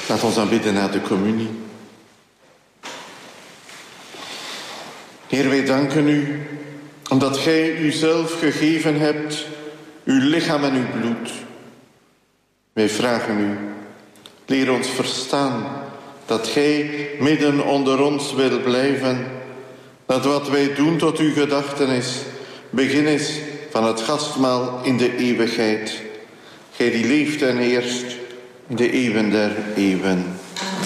Laat ons dan bidden naar de communie. Heer, wij danken u, omdat gij uzelf gegeven hebt, uw lichaam en uw bloed. Wij vragen u, leer ons verstaan dat gij midden onder ons wil blijven, dat wat wij doen tot uw gedachtenis begin is van het gastmaal in de eeuwigheid. Gij die leeft en heerst in de eeuwen der eeuwen.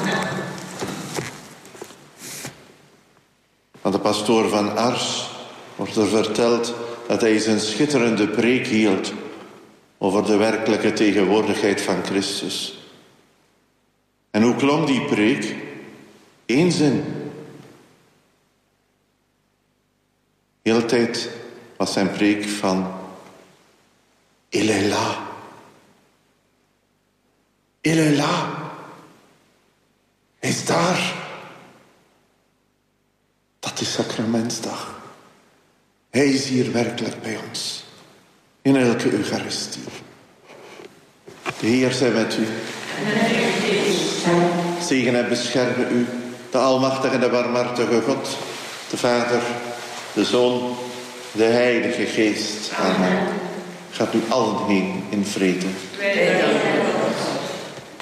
Van de pastoor van Ars wordt er verteld dat hij zijn schitterende preek hield over de werkelijke tegenwoordigheid van Christus. En hoe klonk die preek? Eén zin. De hele tijd was zijn preek van Il est là. Il est là. Hij is daar. Dat is Sacramentsdag. Hij is hier werkelijk bij ons. In elke Eucharistie. De Heer zij met u. Zegen en bescherme u, de almachtige en de barmhartige God, de Vader, de Zoon, de Heilige Geest. Amen. Gaat u allen heen in vrede.